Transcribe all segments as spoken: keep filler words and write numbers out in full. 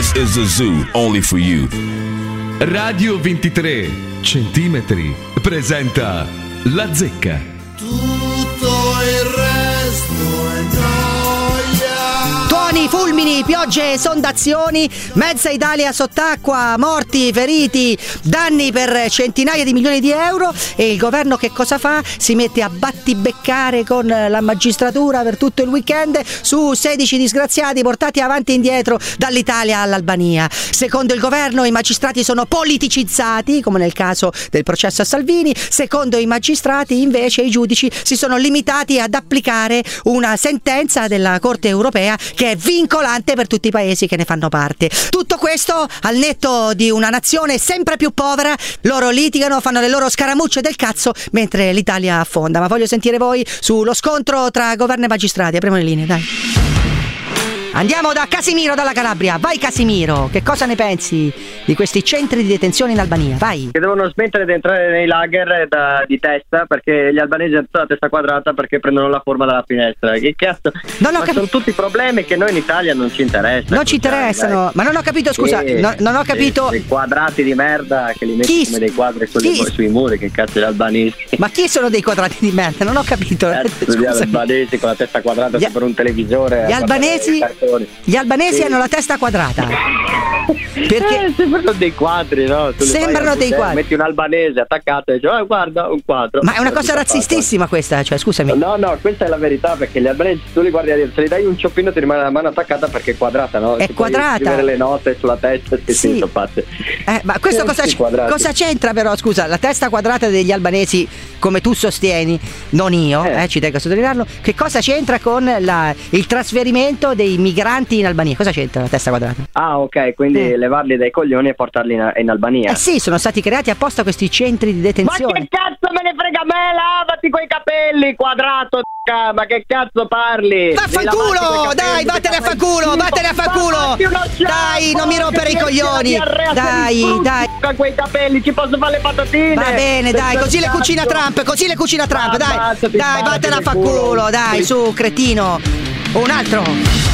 This is a zoo only for you. Radio ventitré centimetri presenta La Zecca. Tutto il resto è noia. Tuoni, fulmini, piogge, esondazioni, mezza Italia sott'acqua, morti, feriti, danni per centinaia di milioni di euro. E il governo che cosa fa? Si mette a battibeccare con la magistratura per tutto il weekend su sedici disgraziati portati avanti e indietro dall'Italia all'Albania. Secondo il governo i magistrati sono politicizzati, come nel caso del processo a Salvini. Secondo i magistrati invece i giudici si sono limitati ad applicare una sentenza della Corte europea che è vincolante per tutti i paesi che ne fanno parte. Tutto questo al netto di una nazione sempre più povera. Loro litigano, fanno le loro scaramucce del cazzo mentre l'Italia affonda. Ma voglio sentire voi sullo scontro tra governo e magistrati. Apriamo le linee, dai. Andiamo da Casimiro dalla Calabria. Vai Casimiro, che cosa ne pensi di questi centri di detenzione in Albania? Vai. Che devono smettere di entrare nei lager da, di testa, perché gli albanesi hanno la testa quadrata perché prendono la forma dalla finestra. Che cazzo? Non ho ma capi- sono tutti problemi che noi in Italia non ci interessano. Non ci interessano, dai. Ma non ho capito, scusa, sì, no, non ho capito. Dei quadrati di merda che li metti Chi? come dei quadri sulle, Chi? sui muri, che cazzo gli albanesi. Ma chi sono dei quadrati di merda? Non ho capito. Eh, gli albanesi con la testa quadrata Gli- per un televisore. Gli albanesi, gli albanesi Sì. hanno la testa quadrata. Perché eh, sembrano dei quadri, no? Tu li sembrano fai, dei eh, quadri. Metti un albanese attaccato e dici, oh, guarda, un quadro. Ma è una cosa razzistissima questa, cioè scusami. No, no, questa è la verità, perché gli albanesi, tu li guardi a dire, se gli dai un cioppino ti rimane la mano attaccata perché è quadrata, no? È Ti quadrata. Puoi scrivere le note sulla testa, sì, Sì. sì, sono pazzi. Eh, ma questo Eh, cosa, sì, quadrati. cosa c'entra però, scusa, la testa quadrata degli albanesi, come tu sostieni, non io, eh, Eh. ci tengo a sottolinearlo, che cosa c'entra con la, il trasferimento dei migranti in Albania? Cosa c'entra la testa quadrata? Ah, ok, quindi Eh. levarli dai coglioni e portarli in, in Albania. Eh sì, sono stati creati apposta questi centri di Ma detenzione. che cazzo me ne frega a me, lavati quei capelli, quadrato, d***a, ma che cazzo parli? Vaffanculo! Dai, vattene a fanculo, vattene a fanculo! Dai, non mi rompere i coglioni! Dai, dai! Con quei capelli ci posso fare le patatine! Va bene, dai, così le cucina Trump, così le cucina Trump, dai! Ammazzati, Dai, vattene a sbattiti fanculo, culo. dai, su, cretino! Un altro!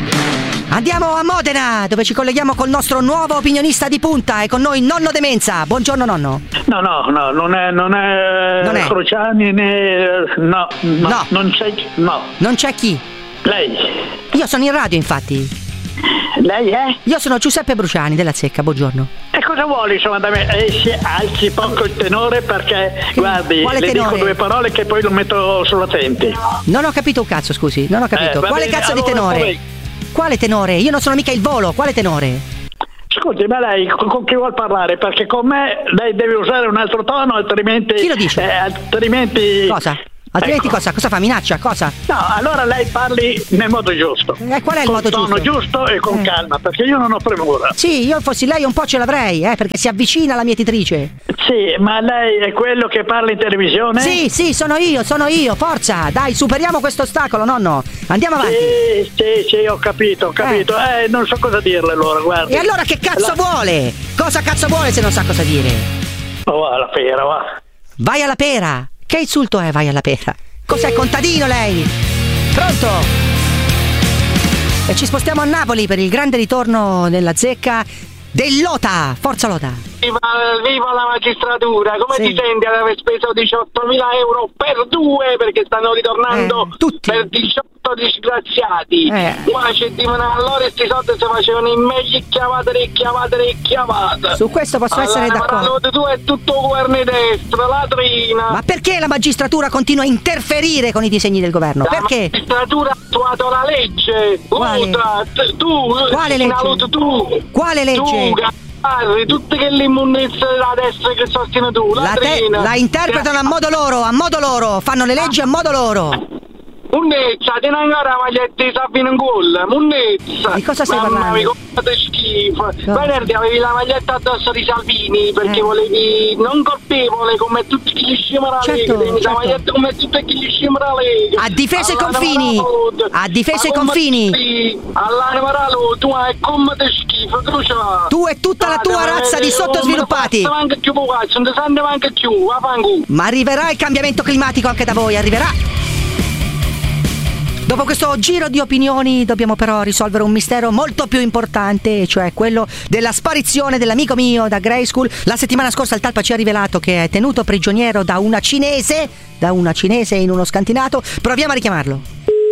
Andiamo a Modena, dove ci colleghiamo col nostro nuovo opinionista di punta e con noi Nonno Demenza. Buongiorno nonno. No, no, no, non è, non è, Non è. Cruciani né. No, no, No. non c'è. No, Non c'è chi? lei. Io sono in radio, infatti. Lei è? Io sono Giuseppe Bruciani della Zecca, buongiorno. E cosa vuole insomma da me? Eh, si alzi poco il tenore perché, guardi, quale le tenore? dico due parole che poi lo metto sull'attenti. Non ho capito un cazzo, scusi, non ho capito. Eh, va Quale bene, cazzo di allora, tenore? poi- Quale tenore? Io non sono mica il volo, quale tenore? Scusi, ma lei con, con chi vuol parlare? Perché con me lei deve usare un altro tono, altrimenti. Chi lo dice? eh, altrimenti. Cosa? Altrimenti Ecco. cosa? Cosa fa? Minaccia? Cosa? No, allora lei parli nel modo giusto. Eh, qual è il Con modo tono giusto? giusto e con Eh. calma, perché io non ho premura. Sì, io fossi lei un po' ce l'avrei, eh, perché si avvicina alla mietitrice. Sì, ma lei è quello che parla in televisione? Sì, sì, sono io, sono io, forza, dai, superiamo questo ostacolo, nonno. Andiamo avanti. Sì, sì, sì, ho capito, ho capito. Eh, non so cosa dirle allora, guardi. E allora che cazzo La- vuole? Cosa cazzo vuole se non sa cosa dire? Oh, alla pera, va. Vai alla pera. Che insulto è vai alla pera? Cos'è, contadino lei? Pronto? E ci spostiamo a Napoli per il grande ritorno nella zecca dell'Ota. Forza Lota. Viva, viva la magistratura, come Sì. ti senti ad aver speso diciottomila euro per due, perché stanno ritornando Eh, tutti. per diciotto disgraziati. Eh. Qua ci divano allora e sti soldi si facevano in meglio chiamate e chiamate e chiamate. Su questo posso essere allora, d'accordo. ma tu è tutto governo di destra, latrina. Ma perché la magistratura continua a interferire con i disegni del governo? La Perché? magistratura ha attuato la legge. Quale? Luta, t- tu, Quale legge? Luta, tu. Quale legge? Tu, cazzo, tutte che le immundizie della destra che sostieni tu, La, te- latrina. la interpretano a modo loro, a modo loro, fanno le leggi a modo loro. Munnezza, ti non ancora la maglietta di Sabino in gol, Munnezza. Di cosa stai Mamma parlando? mia, come schifo. No. Venerdì avevi la maglietta addosso di Salvini perché Eh. volevi non colpevole come tutti gli scimmer la Certo, Lega, devi certo. la maglietta come tutti gli scimmer la Lega. Ha difeso i Allora, confini. Maralo, Ha difeso i ma come confini. ti- Allora Maralo, tu hai come te schifo, crucia. Tu e tutta la tua razza di sottosviluppati. Non ti più poco, non ti sente manco più, vaffanculo. Ma arriverà il cambiamento climatico anche da voi, arriverà. Dopo questo giro di opinioni dobbiamo però risolvere un mistero molto più importante, cioè quello della sparizione dell'amico mio da Grayskull. La settimana scorsa il Talpa ci ha rivelato che è tenuto prigioniero da una cinese, da una cinese in uno scantinato. Proviamo a richiamarlo.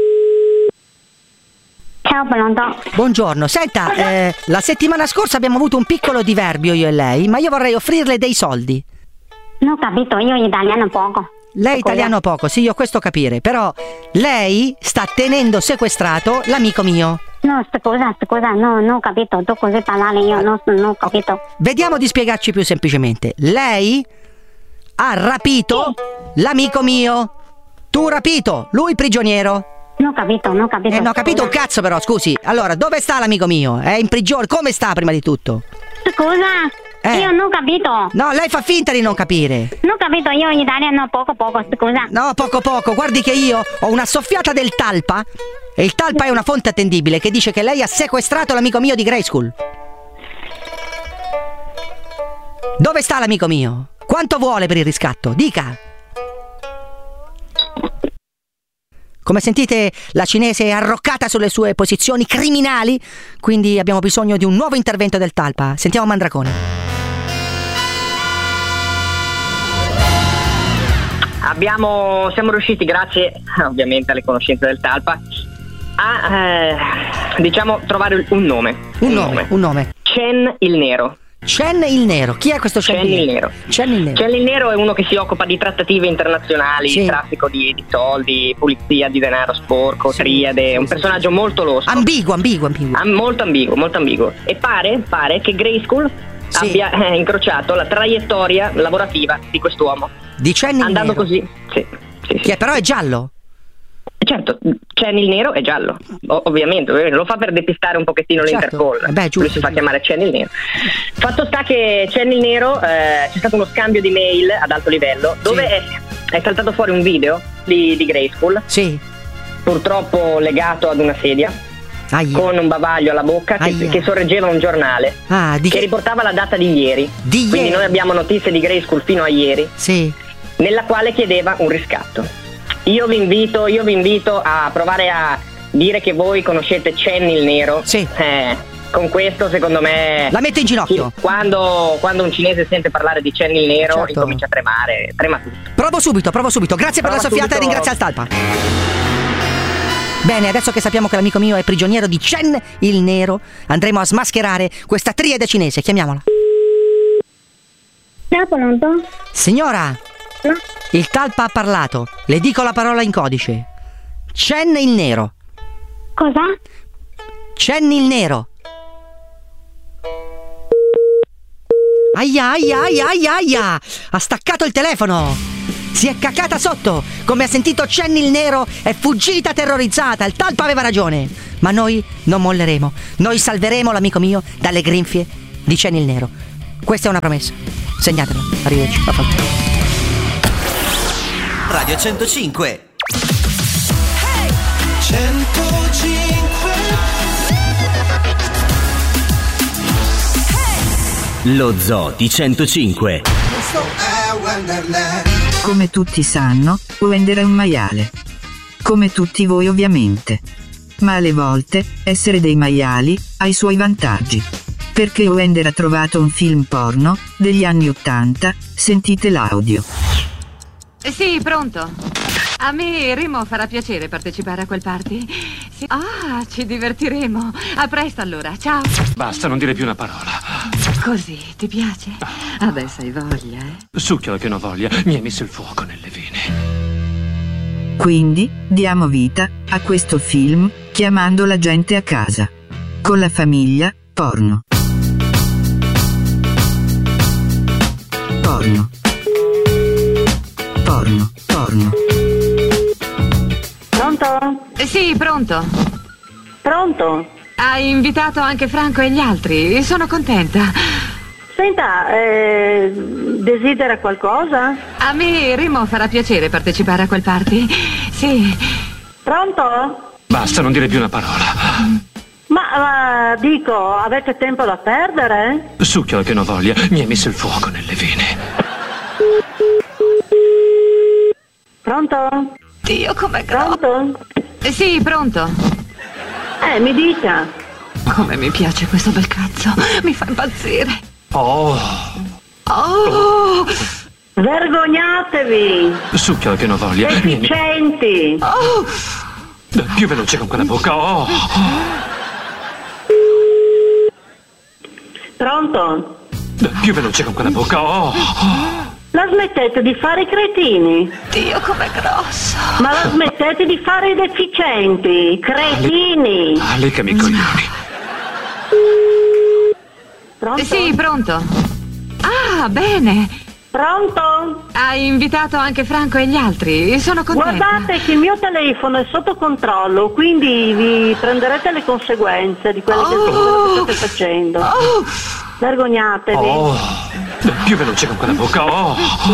Ciao, pronto? Buongiorno, senta, eh, la settimana scorsa abbiamo avuto un piccolo diverbio io e lei, ma io vorrei offrirle dei soldi. Non ho capito, io italiano poco. Lei italiano poco, sì, io questo capire, però lei sta tenendo sequestrato l'amico mio. No, scusa, scusa, no, non ho capito, tu così parlare io non, non ho capito. Vediamo di spiegarci più semplicemente. Lei ha rapito l'amico mio. Tu rapito, lui prigioniero. Non ho capito, non ho capito. Eh, non ho capito un cazzo però, scusi. Allora, dove sta l'amico mio? È in prigione, come sta prima di tutto? Scusa, eh. io non ho capito. No, lei fa finta di non capire. Non ho capito, io in italiano poco poco, scusa. No, poco poco, guardi che io ho una soffiata del Talpa. E il Talpa è una fonte attendibile che dice che lei ha sequestrato l'amico mio di Grayskull. Dove sta l'amico mio? Quanto vuole per il riscatto? Dica. Come sentite, la cinese è arroccata sulle sue posizioni criminali, quindi abbiamo bisogno di un nuovo intervento del Talpa. Sentiamo Mandracone. Abbiamo, siamo riusciti, grazie ovviamente alle conoscenze del Talpa, a eh, diciamo trovare un nome. Un, un nome, nome, un nome. Chen il Nero. Chen il Nero, chi è questo Chen, Chen il Nero? Chen il Nero. Chen il Nero è uno che si occupa di trattative internazionali, sì. traffico di, di soldi, pulizia di denaro sporco, sì, triade, sì, un personaggio sì. molto losco. Ambiguo, ambiguo, ambiguo. Ah, molto ambiguo, molto ambiguo. E pare, pare che Grayskull sì. abbia eh, incrociato la traiettoria lavorativa di quest'uomo. Di Chen il Andando Nero. così, sì. sì, sì. Che è, però è giallo. Certo, Chen il Nero è giallo, o- ovviamente, lo fa per depistare un pochettino certo. l'Interpol. Eh beh, giusto, lui si fa giusto. chiamare Chen il Nero. Fatto sta che Chen il Nero, eh, c'è stato uno scambio di mail ad alto livello dove sì. è, è saltato fuori un video di, di Grayskull, sì. purtroppo legato ad una sedia, Aia. con un bavaglio alla bocca che, che sorreggeva un giornale ah, di che che... riportava la data di ieri. Di Quindi ieri. noi abbiamo notizie di Grayskull fino a ieri, sì. nella quale chiedeva un riscatto. Io vi invito, io vi invito a provare a dire che voi conoscete Chen il Nero. Sì. Eh, con questo, secondo me, la mette in ginocchio. Sì, quando, quando un cinese sente parlare di Chen il Nero, certo. incomincia a tremare, trema tutto. Provo subito, provo subito. Grazie Prova per la soffiata subito. E ringrazio il Talpa. Bene, adesso che sappiamo che l'amico mio è prigioniero di Chen il Nero, andremo a smascherare questa triade cinese. Chiamiamola. Ciao, pronto? Signora, no? Il Talpa ha parlato. Le dico la parola in codice. Chen il Nero. Cosa? Chen il Nero. Aia, aia, aia, aia, aia. Ha staccato il telefono. Si è cacata sotto. Come ha sentito Chen il Nero è fuggita terrorizzata. Il Talpa aveva ragione. Ma noi non molleremo. Noi salveremo l'amico mio dalle grinfie di Chen il Nero. Questa è una promessa. Segnatela. Arrivederci. Vaffanculo. Radio centocinque. Hey! centocinque. Hey! Lo Zoo di centocinque. Questo è Wonderland. Come tutti sanno, Wender è un maiale. Come tutti voi ovviamente. Ma alle volte, essere dei maiali ha i suoi vantaggi. Perché Wender ha trovato un film porno degli anni ottanta, sentite l'audio. Sì, pronto. A me Remo farà piacere partecipare a quel party. Sì. Ah, ci divertiremo. A presto allora, ciao. Basta, non dire più una parola. Così, ti piace? Adesso hai voglia, eh? Succhialo che non voglia, mi hai messo il fuoco nelle vene. Quindi, diamo vita a questo film chiamando la gente a casa. Con la famiglia, porno. Porno. Porno, porno. Pronto? Eh, sì, pronto. Pronto? Hai invitato anche Franco e gli altri, sono contenta. Senta, eh, desidera qualcosa? A me Remo farà piacere partecipare a quel party. Sì. Pronto? Basta, non dire più una parola. Ma, ma dico, avete tempo da perdere? Succhialo che non voglia, mi hai messo il fuoco nelle vene. Pronto? Dio, com'è grosso. Pronto? Eh, Sì, pronto. Eh, mi dica. Come mi piace questo bel cazzo. Mi fa impazzire. Oh, Oh! Vergognatevi! succhio che non voglia. Vieni. Deficienti! Oh! Più veloce con quella bocca. Oh. Pronto? Più veloce con quella bocca. Oh. La smettete di fare i cretini? Dio, com'è grosso! Ma la smettete di fare i deficienti? Cretini! Ah, leccami i coglioni. Pronto? Eh, Sì, pronto. Ah, bene. Pronto? Hai invitato anche Franco e gli altri. Sono contenta. Guardate che il mio telefono è sotto controllo, quindi vi prenderete le conseguenze di quelle Oh. che state facendo. Oh! Vergognatevi. Oh. Più veloce con quella bocca. Oh.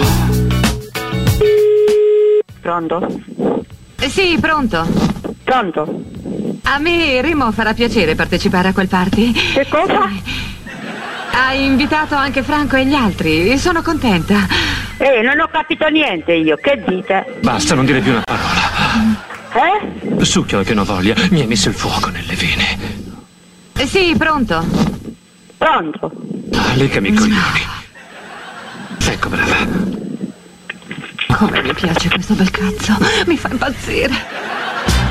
Pronto? Eh, Sì, pronto. Pronto? A me Remo farà piacere partecipare a quel party. Che cosa? Hai invitato anche Franco e gli altri. Sono contenta. Eh, non ho capito niente io, che dite? Basta, non dire più una parola. Eh? Succhio che non voglia. Mi hai messo il fuoco nelle vene. Eh, Sì, pronto. Pronto? Ah, leccami i coglioni. Ecco, brava. Come mi piace questo bel cazzo. Mi fa impazzire.